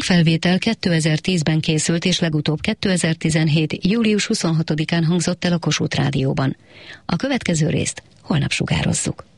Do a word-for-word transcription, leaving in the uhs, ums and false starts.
hangfelvétel kétezer-tízben készült, és legutóbb kétezer-tizenhét. július huszonhatodikán hangzott el a Kossuth Rádióban. A következő részt holnap sugározzuk.